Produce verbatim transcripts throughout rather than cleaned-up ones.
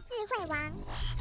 智慧王。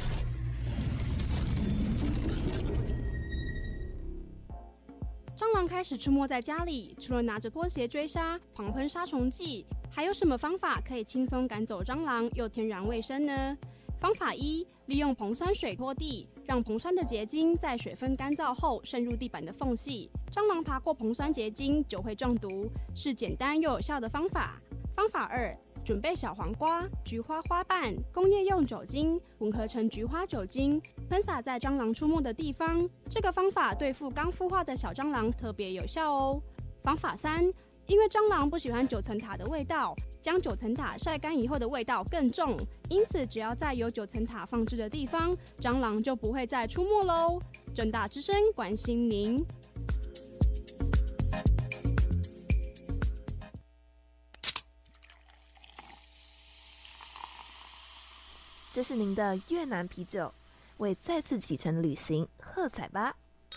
蟑螂开始出没在家里，除了拿着拖鞋追杀、狂喷杀虫剂，还有什么方法可以轻松赶走蟑螂又天然卫生呢？方法一，利用硼酸水拖地，让硼酸的结晶在水分干燥后渗入地板的缝隙，蟑螂爬过硼酸结晶就会中毒，是简单又有效的方法。方法二，准备小黄瓜、菊花花瓣、工业用酒精，混合成菊花酒精，喷洒在蟑螂出没的地方。这个方法对付刚孵化的小蟑螂特别有效哦。方法三，因为蟑螂不喜欢九层塔的味道，将九层塔晒干以后的味道更重，因此只要在有九层塔放置的地方，蟑螂就不会再出没喽。政大之声关心您。 这是您的越南啤酒，为再次启程的旅行喝彩吧！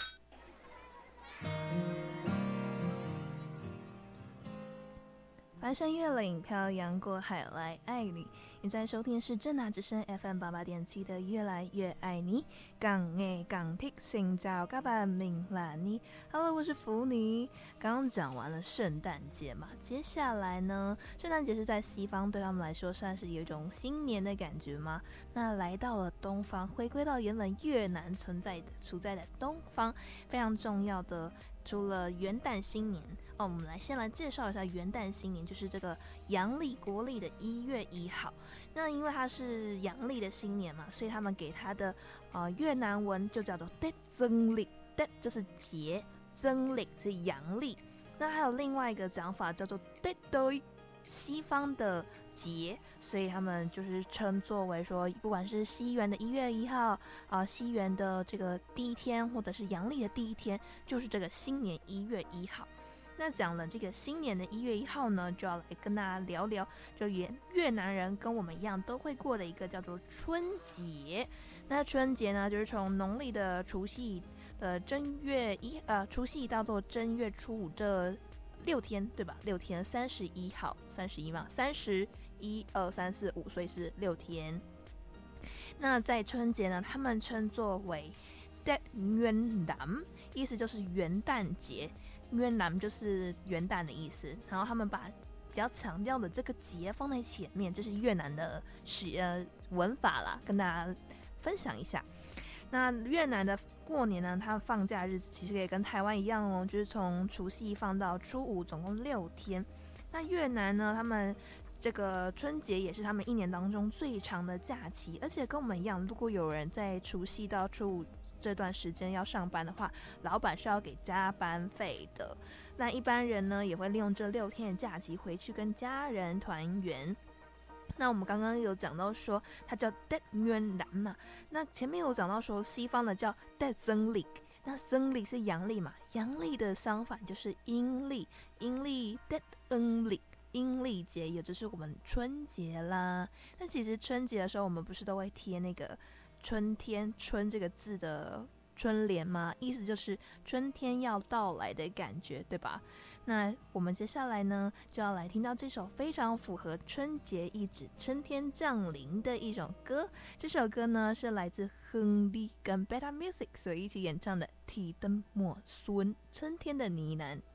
翻山越岭，漂洋过海来爱你。你在收听是正大之声 F M 八八点七的越来越爱你。港爱港听，xin chào các bạn，明啦你。Hello， 我是福尼。刚刚讲完了圣诞节嘛，接下来呢，圣诞节是在西方对他们来说算是有一种新年的感觉吗？那来到了东方，回归到原本越南存在的处在的东方，非常重要的。除了元旦新年哦，我们来先来介绍一下元旦新年，就是这个阳历国历的一月一号。那因为它是阳历的新年嘛，所以他们给它的呃越南文就叫做 Tết Dương lịch，Tết 就是节，Dương lịch 是阳历。那还有另外一个讲法叫做 Tết Tới，西方的节，所以他们就是称作为说，不管是西元的一月一号啊、呃，西元的这个第一天，或者是阳历的第一天，就是这个新年一月一号。那讲了这个新年的一月一号呢，就要来跟大家聊聊，就越越南人跟我们一样都会过的一个叫做春节。那春节呢，就是从农历的除夕的正月一呃除夕到做正月初五这六天，对吧？六天，三十一号，三十一嘛，三十一二三四五，所以是六天。那在春节呢，他们称作为 Tết Nguyên đán， 意思就是元旦节。Nguyên đán 就是元旦的意思。然后他们把比较强调的这个节放在前面，这是越南的呃文法啦，跟大家分享一下。那越南的过年呢，它放假日子其实也跟台湾一样哦，就是从除夕放到初五，总共六天。那越南呢，他们这个春节也是他们一年当中最长的假期，而且跟我们一样，如果有人在除夕到初五这段时间要上班的话，老板是要给加班费的。那一般人呢，也会利用这六天的假期回去跟家人团圆。那我们刚刚有讲到说它叫 Tết Nguyên đán 嘛，那前面有讲到说西方的叫 Tết Dương lịch， 那 Dương lịch 是阳历嘛，阳历的相反就是阴历，阴历 Tết Dương lịch， 阴历节也就是我们春节啦。那其实春节的时候我们不是都会贴那个春天春这个字的春联吗？意思就是春天要到来的感觉，对吧？那我们接下来呢，就要来听到这首非常符合春节意指春天降临的一首歌。这首歌呢是来自亨利跟 Beta Music 所一起演唱的《Thì Tâm Mùa Xuân》，春天的呢喃。